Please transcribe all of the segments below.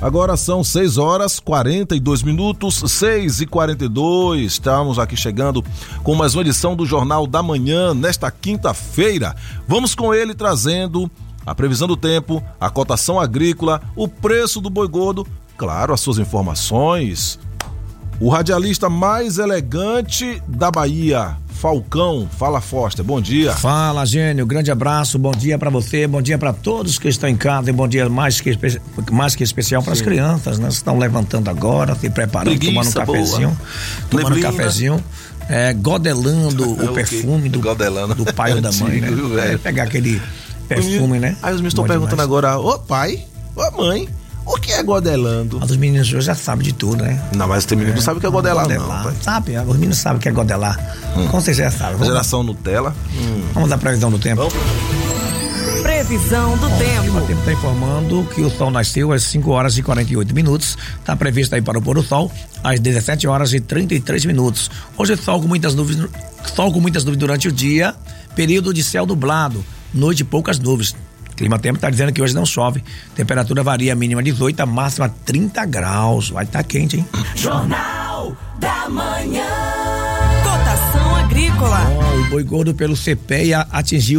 Agora são 6h42, 6h42. Estamos aqui chegando com mais uma edição do Jornal da Manhã, nesta quinta-feira. Vamos com ele trazendo a previsão do tempo, a cotação agrícola, o preço do boi gordo, claro, as suas informações. O radialista mais elegante da Bahia, Falcão. Fala, Foster, bom dia. Fala, Gênio, grande abraço, bom dia pra você, bom dia pra todos que estão em casa e bom dia mais que especial para as crianças, né? Estão levantando agora, se preparando, tomando um cafezinho, godelando o perfume do pai ou da mãe, né? Pegar aquele perfume, né? Aí os meninos estão perguntando agora, ô pai, ô mãe, o que é godelando? Mas os meninos hoje já sabem de tudo, né? Não, mas tem menino que não sabe o que é godelar, não. Sabe, os meninos sabem o que é godelar. Com certeza sabem. Geração Nutella. Vamos dar previsão do tempo. Previsão do tempo. O tempo está informando que o sol nasceu às 5h48. Está previsto aí para o pôr do sol às 17h33. Hoje sol com muitas nuvens durante o dia, período de céu nublado, noite poucas nuvens. Clima Tempo está dizendo que hoje não chove. Temperatura varia, a mínima 18, a máxima 30 graus. Vai estar quente, hein? Jornal da Manhã. Cotação agrícola. O boi gordo pelo CPEA atingiu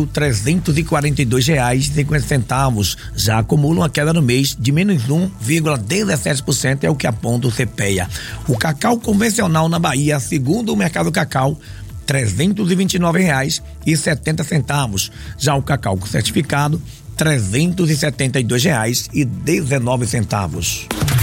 R$342,50. Já acumula uma queda no mês de menos 1,17%, é o que aponta o CPEA. O cacau convencional na Bahia, segundo o mercado cacau, R$329,70. Já o cacau com certificado, R$372,19.